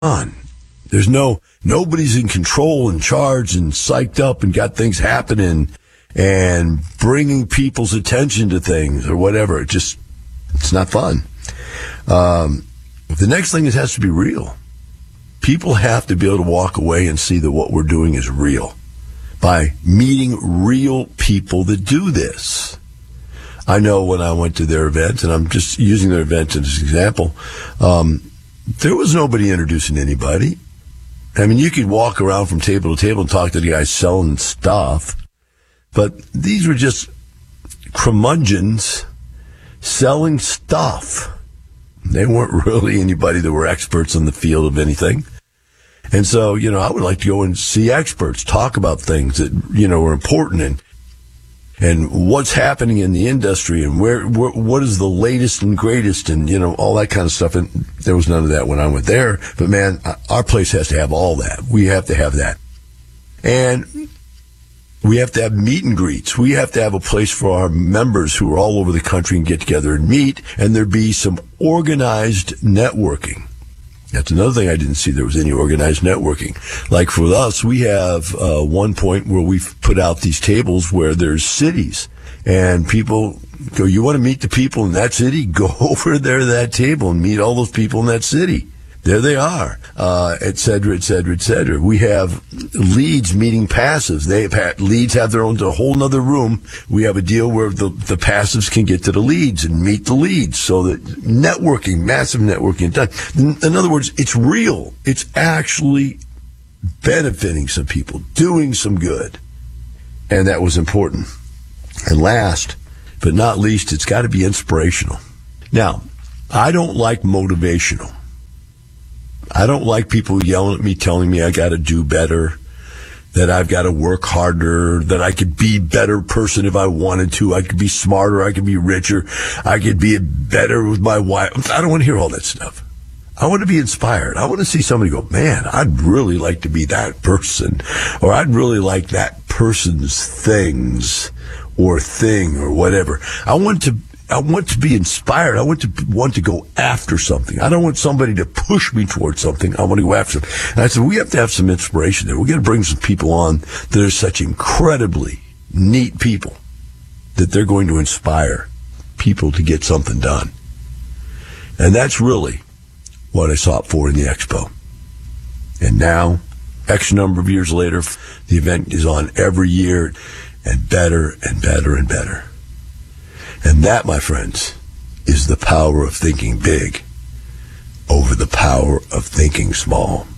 on. Nobody's in control and charge and psyched up and got things happening and bringing people's attention to things or whatever. It's not fun. The next thing has to be real. People have to be able to walk away and see that what we're doing is real by meeting real people that do this. I know when I went to their event, and I'm just using their event as an example, there was nobody introducing anybody. I mean, you could walk around from table to table and talk to the guys selling stuff, but these were just curmudgeons selling stuff. They weren't really anybody that were experts in the field of anything. And so, I would like to go and see experts, talk about things that, are important and what's happening in the industry and what is the latest and greatest and, all that kind of stuff. And there was none of that when I went there. But man, our place has to have all that. We have to have that. And we have to have meet and greets. We have to have a place for our members who are all over the country and get together and meet, and there be some organized networking. That's another thing I didn't see. There was any organized networking. Like for us, we have one point where we've put out these tables where there's cities, and people go, you want to meet the people in that city? Go over there to that table and meet all those people in that city. There they are, et cetera, et cetera, et cetera. We have leads meeting passives. Leads have their own a whole nother room. We have a deal where the passives can get to the leads and meet the leads. So that networking, massive networking done. In other words, it's real. It's actually benefiting some people, doing some good. And that was important. And last but not least, it's got to be inspirational. Now, I don't like motivational. I don't like people yelling at me, telling me I got to do better, that I've got to work harder, that I could be a better person if I wanted to. I could be smarter. I could be richer. I could be better with my wife. I don't want to hear all that stuff. I want to be inspired. I want to see somebody go, man, I'd really like to be that person, or I'd really like that person's things or thing or whatever. I want to be inspired. I want to go after something. I don't want somebody to push me towards something. I want to go after something. And I said, we have to have some inspiration there. We've got to bring some people on that are such incredibly neat people that they're going to inspire people to get something done. And that's really what I sought for in the expo. And now, X number of years later, the event is on every year and better and better and better. And that, my friends, is the power of thinking big over the power of thinking small.